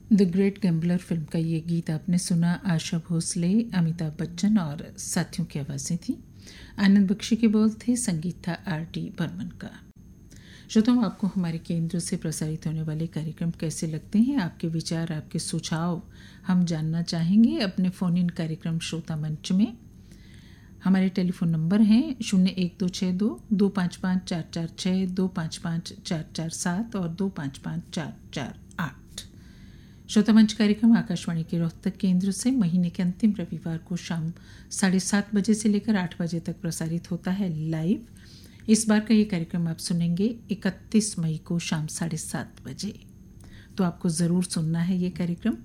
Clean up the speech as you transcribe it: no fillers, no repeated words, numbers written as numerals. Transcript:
The great gambler film का ये गीत आपने सुना। आशा भोसले, अमिताभ बच्चन और साथियों की आवाज़ें थी। आनंद बख्शी के बोल थे, संगीत था R.D. बर्मन का। श्रोताओं, आपको हमारे केंद्र से प्रसारित होने वाले कार्यक्रम कैसे लगते हैं? आपके विचार, आपके सुझाव हम जानना चाहेंगे अपने फ़ोन इन कार्यक्रम श्रोता मंच में। हमारे टेलीफोन नंबर हैं 0126 255 446, 255 447 और 255 448। श्रोता मंच कार्यक्रम आकाशवाणी के रोहतक केंद्र से महीने के अंतिम रविवार को शाम 7:30 बजे से लेकर 8 बजे तक प्रसारित होता है लाइव। इस बार का ये कार्यक्रम आप सुनेंगे 31 मई को शाम 7:30 बजे। तो आपको ज़रूर सुनना है ये कार्यक्रम।